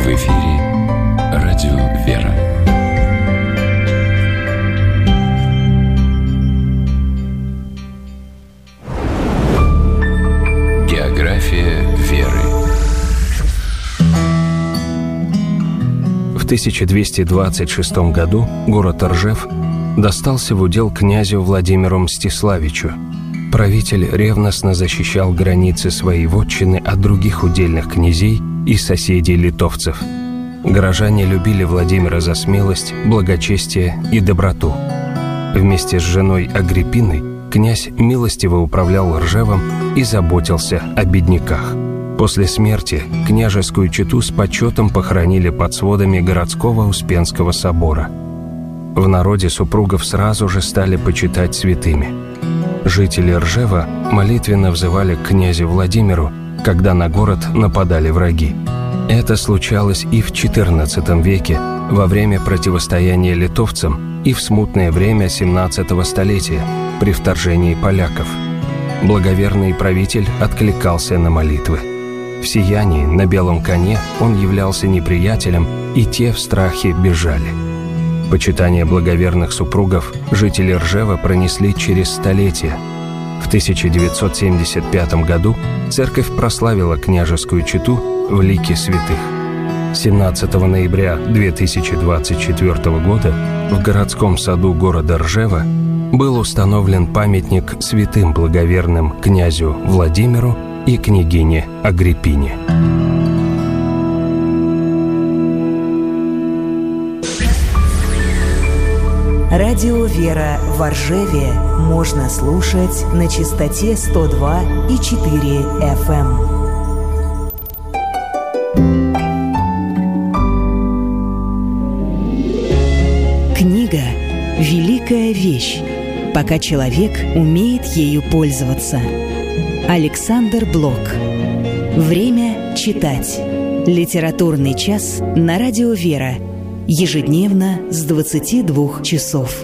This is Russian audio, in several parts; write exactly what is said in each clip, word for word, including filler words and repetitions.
В эфире радио «Вера». География веры. В тысяча двести двадцать шестом году город Ржев достался в удел князю Владимиру Мстиславичу. Правитель ревностно защищал границы своей вотчины от других удельных князей и соседей литовцев. Горожане любили Владимира за смелость, благочестие и доброту. Вместе с женой Агриппиной князь милостиво управлял Ржевом и заботился о бедняках. После смерти княжескую чету с почетом похоронили под сводами городского Успенского собора. В народе супругов сразу же стали почитать святыми. Жители Ржева молитвенно взывали к князю Владимиру, когда на город нападали враги. Это случалось и в четырнадцатом веке, во время противостояния литовцам, и в смутное время семнадцатого столетия, при вторжении поляков. Благоверный правитель откликался на молитвы. В сиянии на белом коне он являлся неприятелем, и те в страхе бежали. Почитание благоверных супругов жители Ржева пронесли через столетия. В тысяча девятьсот семьдесят пятом году церковь прославила княжескую чету в лике святых. семнадцатого ноября две тысячи двадцать четвёртого года в городском саду города Ржева был установлен памятник святым благоверным князю Владимиру и княгине Агриппине. Радио «Вера» в Ржеве можно слушать на частоте сто два и четыре эф эм. Книга – великая вещь, пока человек умеет ею пользоваться. Александр Блок. Время читать. Литературный час на радио «Вера». Ежедневно с двадцати двух часов.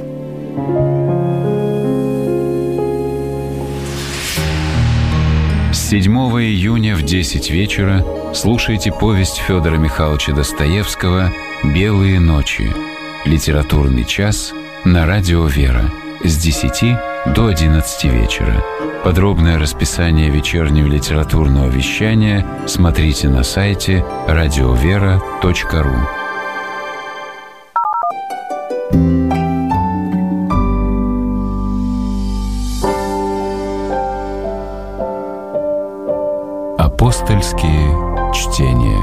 С седьмого июня в десять вечера слушайте повесть Федора Михайловича Достоевского «Белые ночи». Литературный час на радио «Вера» с десяти до одиннадцати вечера. Подробное расписание вечернего литературного вещания смотрите на сайте радиовера точка ру. Апостольские чтения.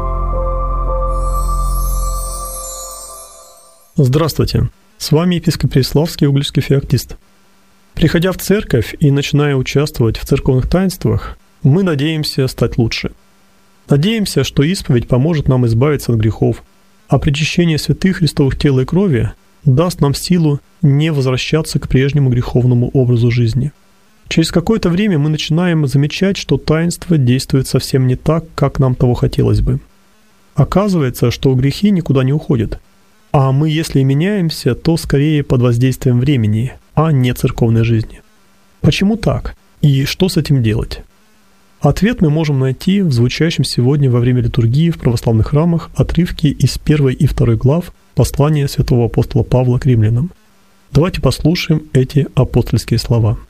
Здравствуйте! С вами епископ Переславский, угличский феоктист. Приходя в церковь и начиная участвовать в церковных таинствах, мы надеемся стать лучше. Надеемся, что исповедь поможет нам избавиться от грехов, а причащение святых Христовых тела и крови даст нам силу не возвращаться к прежнему греховному образу жизни. Через какое-то время мы начинаем замечать, что таинство действует совсем не так, как нам того хотелось бы. Оказывается, что грехи никуда не уходят, а мы, если и меняемся, то скорее под воздействием времени, а не церковной жизни. Почему так? И что с этим делать? Ответ мы можем найти в звучащем сегодня во время литургии в православных храмах отрывке из первой и второй глав послания святого апостола Павла к римлянам. Давайте послушаем эти апостольские слова.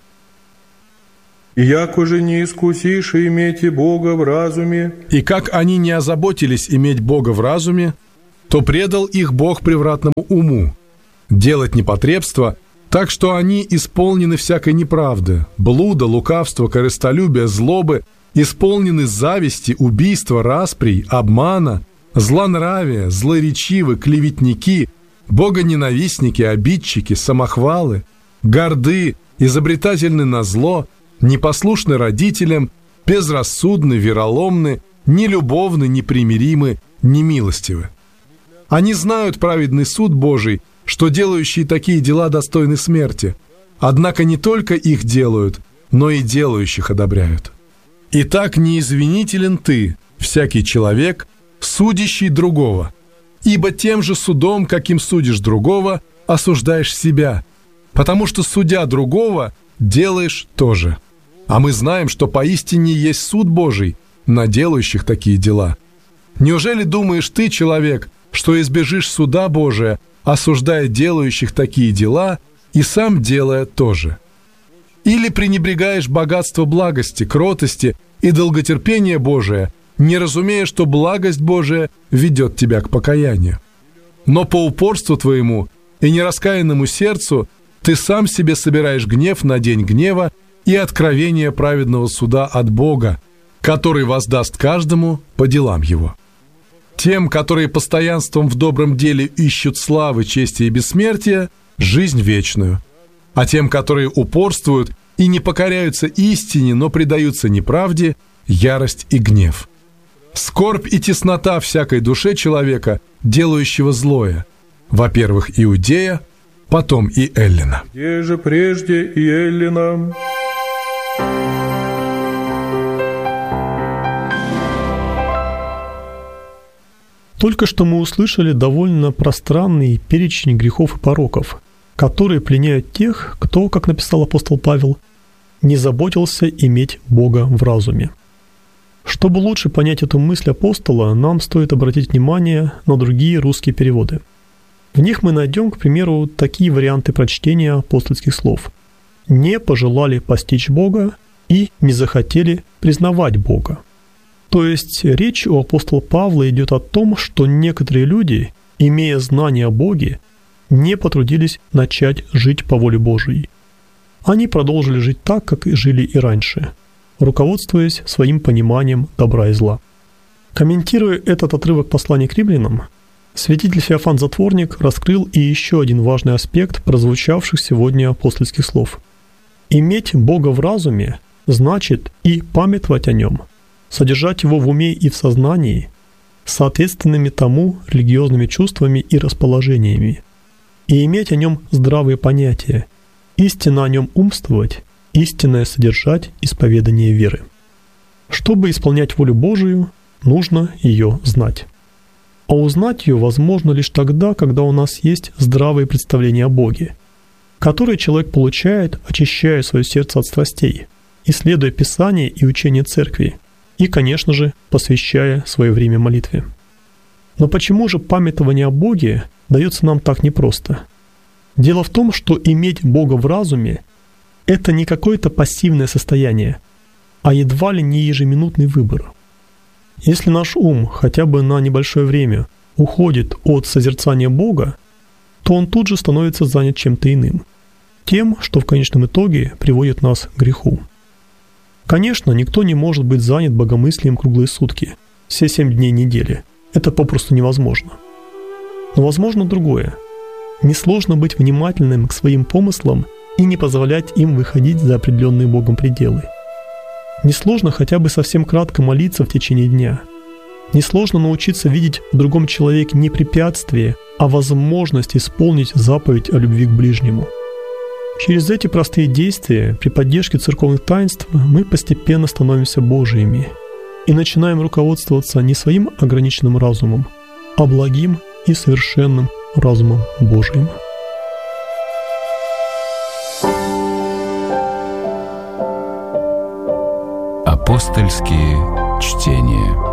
«Яко же не искусишь имейте Бога в разуме». И как они не озаботились иметь Бога в разуме, то предал их Бог превратному уму, делать непотребство, так что они исполнены всякой неправды, блуда, лукавства, корыстолюбия, злобы, исполнены зависти, убийства, расприй, обмана, злонравия, злоречивы, клеветники, богоненавистники, обидчики, самохвалы, горды, изобретательны на зло, непослушны родителям, безрассудны, вероломны, нелюбовны, непримиримы, немилостивы. Они знают праведный суд Божий, что делающие такие дела достойны смерти, однако не только их делают, но и делающих одобряют. Итак, неизвинителен ты, всякий человек, судящий другого, ибо тем же судом, каким судишь другого, осуждаешь себя, потому что, судя другого, делаешь то же. А мы знаем, что поистине есть суд Божий на делающих такие дела. Неужели думаешь ты, человек, что избежишь суда Божия, осуждая делающих такие дела, и сам делая то же? Или пренебрегаешь богатство благости, кротости и долготерпения Божия, не разумея, что благость Божия ведет тебя к покаянию? Но по упорству твоему и нераскаянному сердцу ты сам себе собираешь гнев на день гнева и откровение праведного суда от Бога, который воздаст каждому по делам его. Тем, которые постоянством в добром деле ищут славы, чести и бессмертия, жизнь вечную. А тем, которые упорствуют и не покоряются истине, но предаются неправде, ярость и гнев. Скорбь и теснота всякой душе человека, делающего злое. Во-первых, Иудея, потом и Эллина. Где же прежде и Эллина? Только что мы услышали довольно пространный перечень грехов и пороков, которые пленяют тех, кто, как написал апостол Павел, не заботился иметь Бога в разуме. Чтобы лучше понять эту мысль апостола, нам стоит обратить внимание на другие русские переводы. В них мы найдем, к примеру, такие варианты прочтения апостольских слов: «не пожелали постичь Бога» и «не захотели признавать Бога». То есть речь у апостола Павла идет о том, что некоторые люди, имея знание о Боге, не потрудились начать жить по воле Божией. Они продолжили жить так, как и жили и раньше, руководствуясь своим пониманием добра и зла. Комментируя этот отрывок послания к римлянам, святитель Феофан Затворник раскрыл и еще один важный аспект прозвучавших сегодня апостольских слов. Иметь Бога в разуме значит и памятовать о Нем, содержать Его в уме и в сознании, соответственными тому религиозными чувствами и расположениями, и иметь о Нем здравые понятия, истинно о Нем умствовать, истинное содержать исповедание веры. Чтобы исполнять волю Божию, нужно ее знать. А узнать ее возможно лишь тогда, когда у нас есть здравые представления о Боге, которые человек получает, очищая свое сердце от страстей, исследуя Писание и учение Церкви, и, конечно же, посвящая свое время молитве. Но почему же памятование о Боге дается нам так непросто? Дело в том, что иметь Бога в разуме – это не какое-то пассивное состояние, а едва ли не ежеминутный выбор. Если наш ум хотя бы на небольшое время уходит от созерцания Бога, то он тут же становится занят чем-то иным, тем, что в конечном итоге приводит нас к греху. Конечно, никто не может быть занят богомыслием круглые сутки, все семь дней недели. Это попросту невозможно. Но возможно другое. Несложно быть внимательным к своим помыслам и не позволять им выходить за определенные Богом пределы. Несложно хотя бы совсем кратко молиться в течение дня. Несложно научиться видеть в другом человеке не препятствие, а возможность исполнить заповедь о любви к ближнему. Через эти простые действия, при поддержке церковных таинств, мы постепенно становимся Божьими и начинаем руководствоваться не своим ограниченным разумом, а благим и совершенным разумом Божьим. Апостольские чтения.